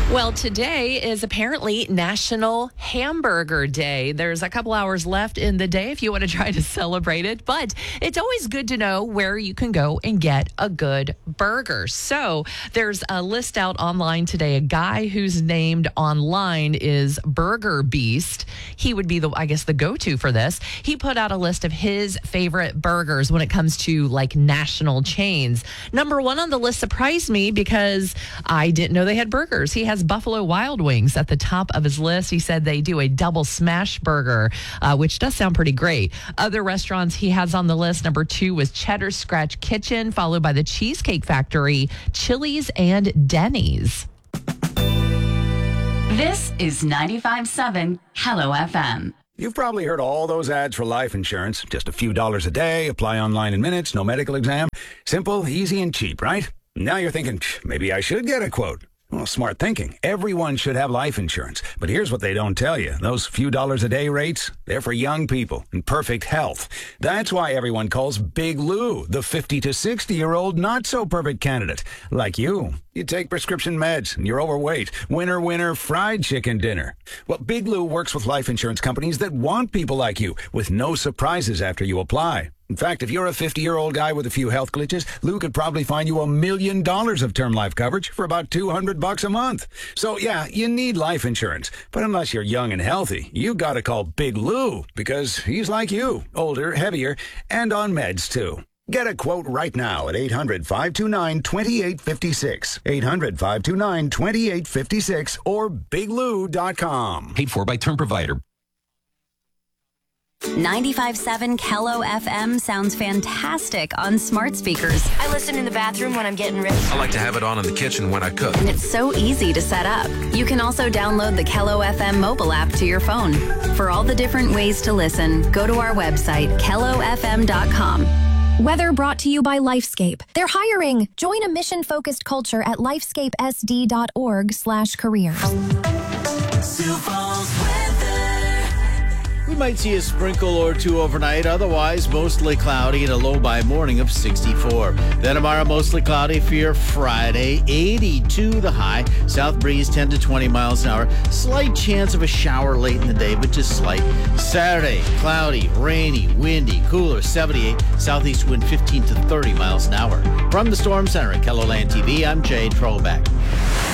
Well, today is apparently National Hamburger Day. There's a couple hours left in the day if you want to try to celebrate it, but it's always good to know where you can go and get a good burger. So there's a list out online today. A guy who's named online is Burger Beast. He would be the go-to for this. He put out a list of his favorite burgers when it comes to like national chains. Number one on the list surprised me because I didn't know they had burgers. He has Buffalo Wild Wings at the top of his list. He said they do a double smash burger, which does sound pretty great. Other restaurants he has on the list, number 2 was Cheddar Scratch Kitchen, followed by the Cheesecake Factory, Chili's, and Denny's. This is 95.7 Hello FM. You've probably heard all those ads for life insurance. Just a few dollars a day, apply online in minutes, no medical exam. Simple, easy, and cheap, right? Now you're thinking, maybe I should get a quote. Well, smart thinking. Everyone should have life insurance. But here's what they don't tell you. Those few dollars a day rates, they're for young people in perfect health. That's why everyone calls Big Lou the 50 to 60-year-old not-so-perfect candidate. Like you. You take prescription meds and you're overweight. Winner, winner, fried chicken dinner. Well, Big Lou works with life insurance companies that want people like you with no surprises after you apply. In fact, if you're a 50-year-old guy with a few health glitches, Lou could probably find you $1 million of term life coverage for about $200 a month. So, yeah, you need life insurance. But unless you're young and healthy, you gotta call Big Lou because he's like you, older, heavier, and on meds, too. Get a quote right now at 800-529-2856. 800-529-2856 or biglou.com. Paid for by term provider. 95.7 Hello FM sounds fantastic on smart speakers. I listen in the bathroom when I'm getting ready. I like to have it on in the kitchen when I cook. And it's so easy to set up. You can also download the Hello FM mobile app to your phone. For all the different ways to listen, go to our website, hellofm.com. Weather brought to you by Lifescape. They're hiring. Join a mission-focused culture at lifescapesd.org/careers. We might see a sprinkle or two overnight, otherwise mostly cloudy and a low by morning of 64. Then tomorrow, mostly cloudy for your Friday, 82 the high. South breeze 10 to 20 miles an hour. Slight chance of a shower late in the day, but just slight. Saturday, cloudy, rainy, windy, cooler, 78. Southeast wind 15 to 30 miles an hour. From the Storm Center at KELOLAND TV, I'm Jay Trollback.